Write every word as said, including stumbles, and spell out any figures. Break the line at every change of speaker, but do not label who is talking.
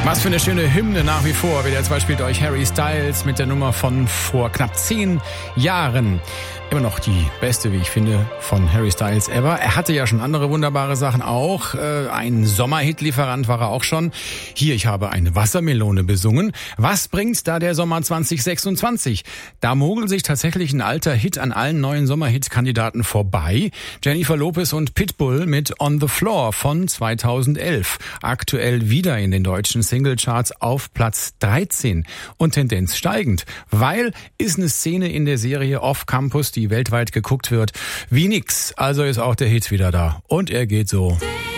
Was für eine schöne Hymne nach wie vor. W D R zwei spielt euch Harry Styles mit der Nummer von vor knapp zehn Jahren. Immer noch die beste, wie ich finde, von Harry Styles ever. Er hatte ja schon andere wunderbare Sachen auch. Äh, ein Sommerhit-Lieferant war er auch schon. Hier, ich habe eine Wassermelone besungen. Was bringt da der Sommer zwanzig sechsundzwanzig? Da mogelt sich tatsächlich ein alter Hit an allen neuen Sommerhit-Kandidaten vorbei. Jennifer Lopez und Pitbull mit On the Floor von zweitausendelf. Aktuell wieder in den deutschen Singlecharts auf Platz dreizehn und Tendenz steigend. Weil ist eine Szene in der Serie Off Campus, die weltweit geguckt wird, wie nix. Also ist auch der Hit wieder da. Und er geht so.